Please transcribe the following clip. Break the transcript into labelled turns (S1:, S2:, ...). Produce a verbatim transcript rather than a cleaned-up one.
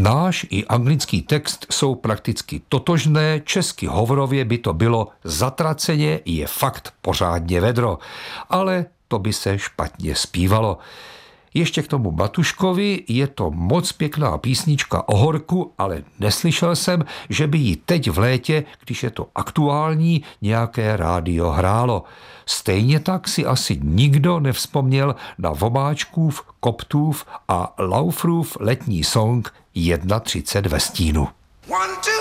S1: Náš i anglický text jsou prakticky totožné, česky hovorově by to bylo zatraceně je fakt pořádně vedro, ale to by se špatně zpívalo. Ještě k tomu Matuškovi, je to moc pěkná písnička o horku, ale neslyšel jsem, že by ji teď v létě, když je to aktuální, nějaké rádio hrálo. Stejně tak si asi nikdo nevzpomněl na Vomáčkův, Koptův a Laufrův letní song třicet jedna ve stínu. One, two.